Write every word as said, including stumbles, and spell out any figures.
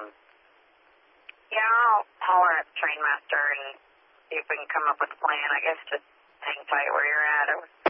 Um, yeah, I'll holler at the train master and see if we can come up with a plan. I guess just hang tight where you're at. Or